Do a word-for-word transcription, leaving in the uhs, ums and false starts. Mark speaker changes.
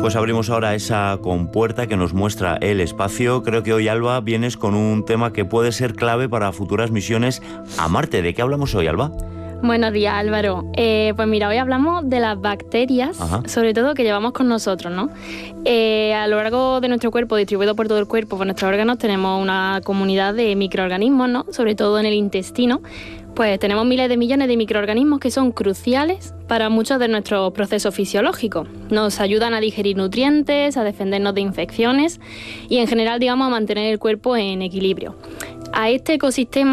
Speaker 1: Pues abrimos ahora esa compuerta que nos muestra el espacio. Creo que hoy, Alba, vienes con un tema que puede ser clave para futuras misiones a Marte. ¿De qué hablamos hoy, Alba?
Speaker 2: Buenos días, Álvaro. Eh, pues mira, hoy hablamos de las bacterias, Ajá. sobre todo que llevamos con nosotros, ¿no? Eh, a lo largo de nuestro cuerpo, distribuido por todo el cuerpo, por nuestros órganos, tenemos una comunidad de microorganismos, ¿no? Sobre todo en el intestino. Pues tenemos miles de millones de microorganismos que son cruciales para muchos de nuestros procesos fisiológicos. Nos ayudan a digerir nutrientes, a defendernos de infecciones y en general, digamos, a mantener el cuerpo en equilibrio. A este ecosistema